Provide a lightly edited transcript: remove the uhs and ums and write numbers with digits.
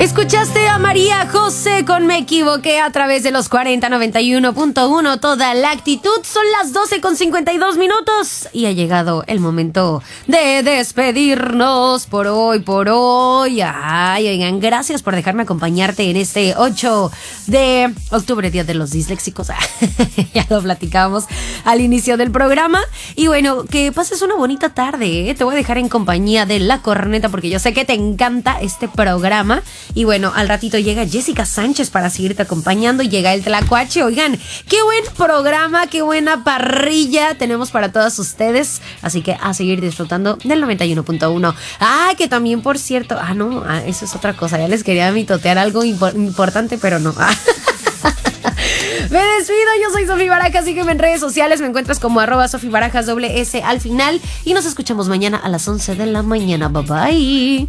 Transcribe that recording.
Escuchaste a María José con Me Equivoqué a través de los 4091.1. Toda la actitud. Son las 12:52 y ha llegado el momento de despedirnos por hoy. Ay, oigan, gracias por dejarme acompañarte en este 8 de octubre, Día de los Disléxicos. Ya lo platicábamos al inicio del programa. Y bueno, que pases una bonita tarde, ¿eh? Te voy a dejar en compañía de La Corneta porque yo sé que te encanta este programa. Y bueno, al ratito llega Jessica Sánchez para seguirte acompañando y llega el Tlacuache. Oigan, qué buen programa, qué buena parrilla tenemos para todos ustedes. Así que a seguir disfrutando del 91.1. Ah, que también, por cierto, eso es otra cosa. Ya les quería mitotear algo importante, pero no. Me despido, yo soy Sofía Barajas, sígueme en redes sociales, me encuentras como @SofíBarajas, S al final, y nos escuchamos mañana a las 11 de la mañana. Bye bye.